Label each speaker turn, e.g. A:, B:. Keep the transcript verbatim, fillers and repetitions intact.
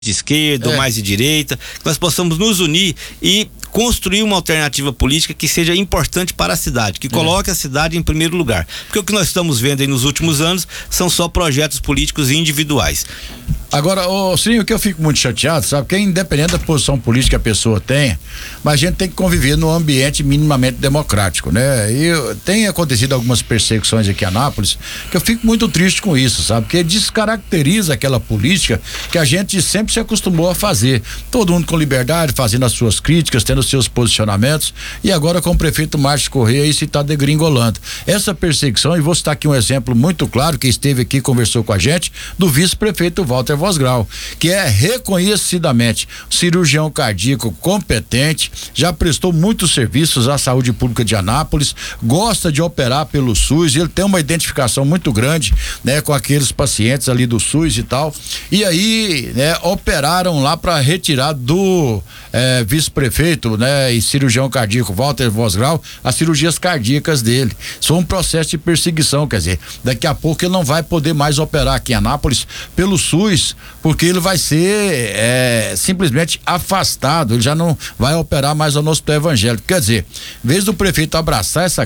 A: de esquerda
B: É.
A: ou mais de direita, que nós possamos nos unir e construir uma alternativa política que seja importante para a cidade, que coloque é. a cidade em primeiro lugar. Porque o que nós estamos vendo aí nos últimos anos são só projetos políticos individuais.
B: Agora, ô, sim, o que eu fico muito chateado, sabe, que independente da posição política que a pessoa tenha, mas a gente tem que conviver num ambiente minimamente democrático, né? E tem acontecido algumas perseguições aqui em Anápolis, que eu fico muito triste com isso, sabe? Porque descaracteriza aquela política que a gente sempre se acostumou a fazer. Todo mundo com liberdade, fazendo as suas críticas, tendo os seus posicionamentos, e agora com o prefeito Márcio Correia isso está degringolando. Essa perseguição, e vou citar aqui um exemplo muito claro, que esteve aqui e conversou com a gente, do vice-prefeito Walter Vosgrau, que é reconhecidamente cirurgião cardíaco competente, já prestou muitos serviços à saúde pública de Anápolis, gosta de operar pelo SUS, ele tem uma identificação muito grande, né, com aqueles pacientes ali do SUS e tal, e aí, né, operaram lá para retirar do eh, vice-prefeito, né, e cirurgião cardíaco Walter Vosgrau as cirurgias cardíacas dele. Isso é um processo de perseguição, quer dizer, daqui a pouco ele não vai poder mais operar aqui em Anápolis pelo SUS, porque ele vai ser é, simplesmente afastado, ele já não vai operar mais no Hospital Evangélico. Quer dizer, em vez do prefeito abraçar essa